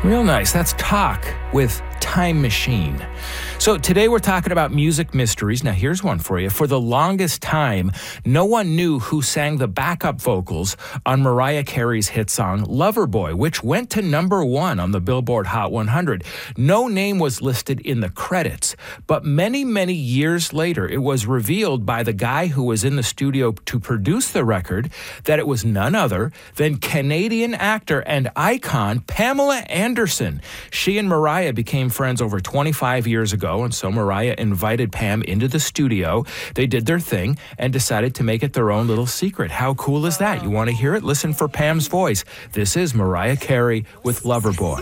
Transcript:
Real nice. That's Talk with Time Machine. So today we're talking about music mysteries. Now here's one for you. For the longest time, no one knew who sang the backup vocals on Mariah Carey's hit song Loverboy, which went to #1 on the Billboard Hot 100. No name was listed in the credits, but many, many years later, it was revealed by the guy who was in the studio to produce the record that it was none other than Canadian actor and icon Pamela Anderson. She and Mariah became friends over 25 years ago, and so Mariah invited Pam into the studio. They did their thing and decided to make it their own little secret. How cool is that? You want to hear it? Listen for Pam's voice. This is Mariah Carey with Loverboy.